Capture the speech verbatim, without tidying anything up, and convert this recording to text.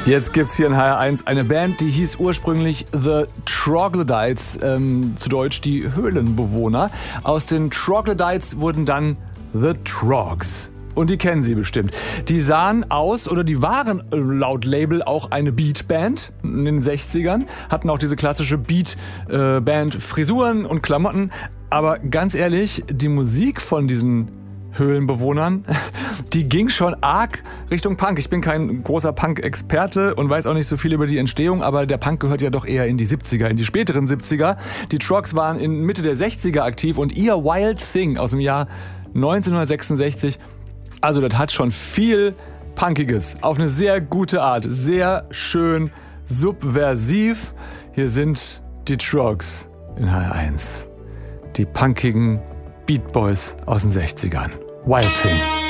Jetzt gibt's hier in H R eins eine Band, die hieß ursprünglich The Troglodytes, ähm, zu Deutsch die Höhlenbewohner. Aus den Troglodytes wurden dann The Trogs. Und die kennen Sie bestimmt. Die sahen aus oder die waren laut Label auch eine Beatband in den sechzigern, hatten auch diese klassische Beatband-Frisuren und Klamotten. Aber ganz ehrlich, die Musik von diesen Höhlenbewohnern, die ging schon arg Richtung Punk. Ich bin kein großer Punk-Experte und weiß auch nicht so viel über die Entstehung, aber der Punk gehört ja doch eher in die siebziger, in die späteren siebziger. Die Trogs waren in Mitte der sechziger aktiv und ihr Wild Thing aus dem Jahr neunzehnhundertsechsundsechzig, also das hat schon viel Punkiges, auf eine sehr gute Art, sehr schön subversiv. Hier sind die Trogs in H R eins, die punkigen Beat Boys aus den sechzigern. Wild Thing.